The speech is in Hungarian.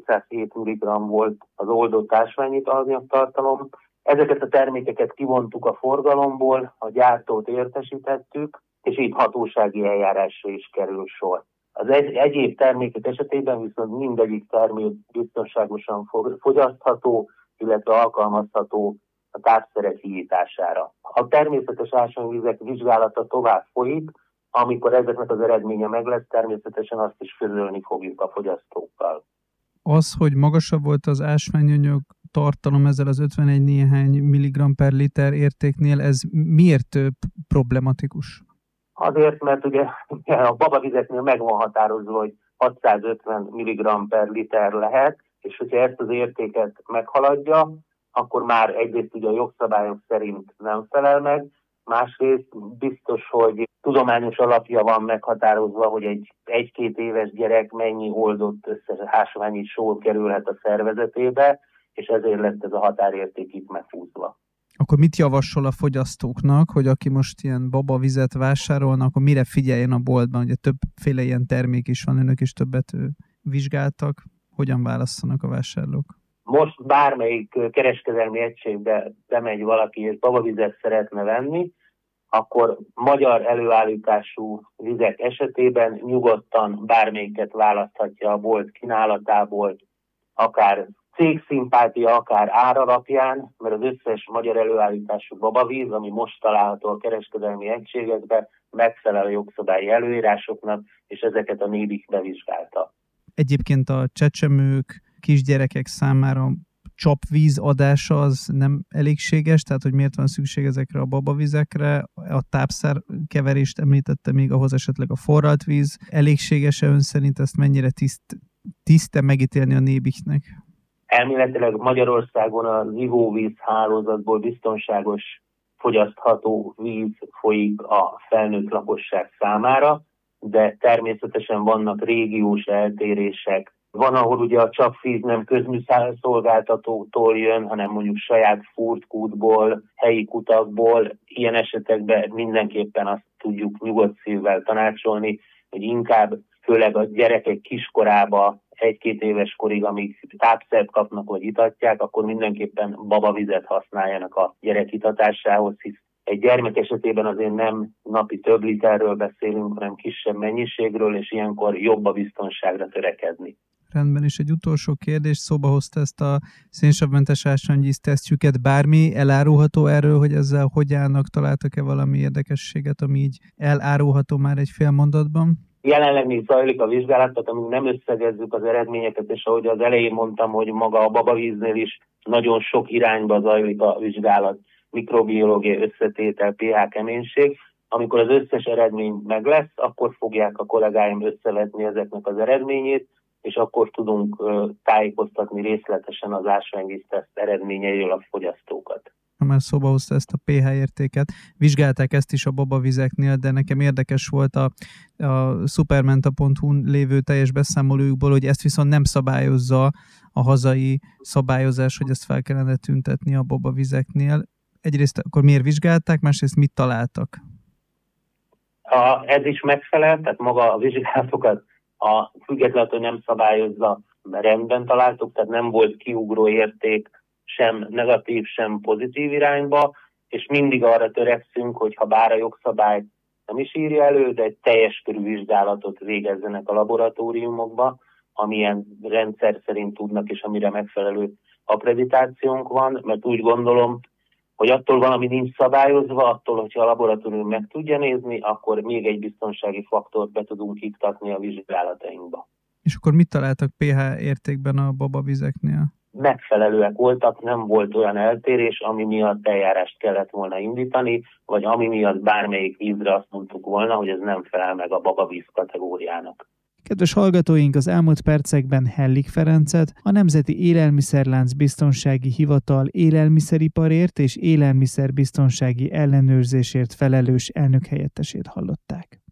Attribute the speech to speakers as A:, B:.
A: 207 mg volt az oldott ásványitalanyag tartalom. Ezeket a termékeket kivontuk a forgalomból, a gyártót értesítettük, és így hatósági eljárásra is kerül sor. Az egyéb termékek esetében viszont mindegyik termék biztonságosan fogyasztható, illetve alkalmazható a tápszerek híjítására. A természetes ásványvizek vizsgálata tovább folyik, amikor ezeknek az eredménye meg lesz, természetesen azt is közölni fogjuk a fogyasztókkal.
B: Az, hogy magasabb volt az ásványanyag tartalom ezzel az 51 néhány milligramm per liter értéknél, ez miért problematikus?
A: Azért, mert ugye a babavizeknél meg van határozva, hogy 650 mg per liter lehet, és hogyha ezt az értéket meghaladja, akkor már egyrészt ugye a jogszabályok szerint nem felel meg, másrészt biztos, hogy tudományos alapja van meghatározva, hogy egy 1-2 éves gyerek mennyi oldott ásványi só kerülhet a szervezetébe, és ezért lett ez a határérték itt meghúzva.
B: Akkor mit javasol a fogyasztóknak, hogy aki most ilyen babavizet vásárolnak, akkor mire figyeljen a boltban? Ugye többféle ilyen termék is van, önök is többet vizsgáltak. Hogyan válasszanak a vásárlók?
A: Most bármelyik kereskedelmi egységbe bemegy valaki, és babavizet szeretne venni, akkor magyar előállítású vizek esetében nyugodtan bármelyiket választhatja a bolt kínálatából, akár cégszimpátia, akár ár alapján, mert az összes magyar előállítású babavíz, ami most található a kereskedelmi egységekben, megfelel a jogszabályi előírásoknak, és ezeket a NÉBIK bevizsgálta.
B: Egyébként a csecsemők, kisgyerekek számára csapvíz adása az nem elégséges, tehát hogy miért van szükség ezekre a babavizekre? A tápszár keverést említette még, ahhoz esetleg a forralt víz. Elégséges-e ön szerint, ezt mennyire tiszte megítélni a NÉBIK-nek?
A: Elméletileg Magyarországon az ivóvíz hálózatból biztonságos, fogyasztható víz folyik a felnőtt lakosság számára, de természetesen vannak régiós eltérések. Van, ahol ugye a csapvíz nem közműszolgáltatótól jön, hanem mondjuk saját furtkútból, helyi kutakból. Ilyen esetekben mindenképpen azt tudjuk nyugodt szívvel tanácsolni, hogy inkább főleg a gyerekek kiskorába 1-2 éves korig, amíg tápszert kapnak vagy itatják, akkor mindenképpen babavizet használjanak a gyerek itatásához, hisz egy gyermek esetében azért nem napi több literről beszélünk, hanem kisebb mennyiségről, és ilyenkor jobb a biztonságra törekedni.
B: Rendben, és egy utolsó kérdés, szóba hozta ezt a szénsavmentes ásványvíz tesztjüket. Bármi elárulható erről, hogy ezzel hogy állnak? Találtak-e valami érdekességet, ami így elárulható már egy fél mondatban?
A: Jelenleg még zajlik a vizsgálat, tehát amíg nem összegezzük az eredményeket, és ahogy az elején mondtam, hogy maga a babavíznél is nagyon sok irányba zajlik a vizsgálat, mikrobiológiai összetétel, pH keménység. Amikor az összes eredmény meg lesz, akkor fogják a kollégáim összevetni ezeknek az eredményét, és akkor tudunk tájékoztatni részletesen az ásványvízteszt eredményeiről a fogyasztókat.
B: Már szóba hozta ezt a pH értéket. Vizsgálták ezt is a babavizeknél, de nekem érdekes volt a supermenta.hu-n lévő teljes beszámolójukból, hogy ezt viszont nem szabályozza a hazai szabályozás, hogy ezt fel kellene tüntetni a babavizeknél. Egyrészt akkor miért vizsgálták, másrészt mit találtak?
A: Ez is megfelel, tehát maga a vizsgálatokat függetlenül, hogy nem szabályozza, rendben találtuk, tehát nem volt kiugró érték sem negatív, sem pozitív irányba, és mindig arra törekszünk, hogy ha bár a jogszabály nem is írja elő, de egy teljes körű vizsgálatot végezzenek a laboratóriumokba, amilyen rendszer szerint tudnak, és amire megfelelő akkreditációnk van, mert úgy gondolom, hogy attól valami nincs szabályozva, attól, hogyha a laboratórium meg tudja nézni, akkor még egy biztonsági faktort be tudunk iktatni a vizsgálatainkba.
B: És akkor mit találtak pH értékben a babavizeknél?
A: Megfelelőek voltak, nem volt olyan eltérés, ami miatt eljárást kellett volna indítani, vagy ami miatt bármelyik vízre azt mondtuk volna, hogy ez nem felel meg a babavíz kategóriának.
C: Kedves hallgatóink, az elmúlt percekben Hellik Ferencet, a Nemzeti Élelmiszerlánc Biztonsági Hivatal élelmiszeriparért és élelmiszerbiztonsági ellenőrzésért felelős elnökhelyettesét hallották.